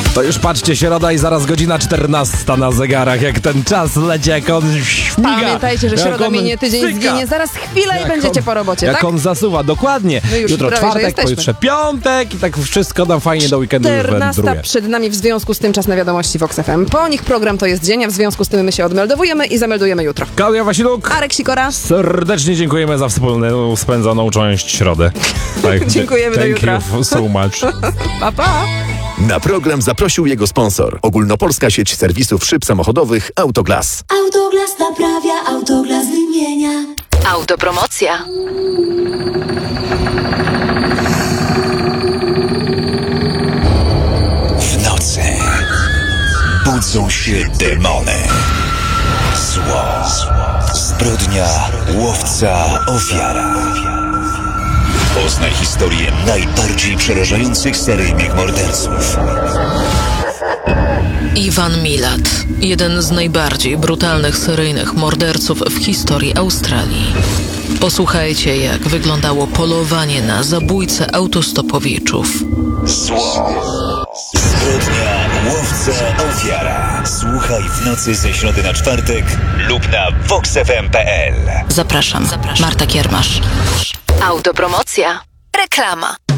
To już patrzcie, środa i zaraz godzina 14 na zegarach, jak ten czas leci, jak on śmiga. Pamiętajcie, że środa minie, tydzień cyka. zginie, zaraz chwila i będziecie po robocie, jak tak? on zasuwa, dokładnie. No już Jutro prawie, że czwartek, jesteśmy. pojutrze piątek i tak wszystko nam fajnie do weekendu 14 wędruje. przed nami, w związku z tym czas na wiadomości Vox FM. Po nich program To jest dzień, a w związku z tym my się odmeldowujemy i zameldujemy jutro. Klaudia Wasiluk, Arek Sikora. serdecznie dziękujemy za wspólną spędzoną część środy. Tak, Dziękujemy, do thank jutra. you so much. Pa, pa. Na program zaprosił jego sponsor. Ogólnopolska sieć serwisów szyb samochodowych Autoglas. Autoglas naprawia, Autoglas wymienia. Autopromocja. W nocy budzą się demony. Zło, zbrodnia, łowca, ofiara. Poznaj historię najbardziej przerażających seryjnych morderców. Iwan Milat, jeden z najbardziej brutalnych seryjnych morderców w historii Australii. Posłuchajcie, jak wyglądało polowanie na zabójcę autostopowiczów. Zło, zbrodnia, łowca, ofiara. Słuchaj w nocy ze środy na czwartek lub na voxfm.pl. Zapraszam. Marta Kiermasz. Autopromocja. Reklama.